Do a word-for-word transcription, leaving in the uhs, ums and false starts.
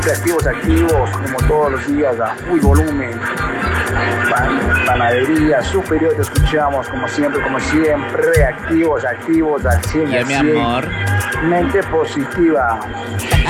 Activos, activos, como todos los días, a full volumen. Pan, panadería superior, te escuchamos como siempre, como siempre. Activos, activos, al cien, y al mi cien. amor. Mente positiva.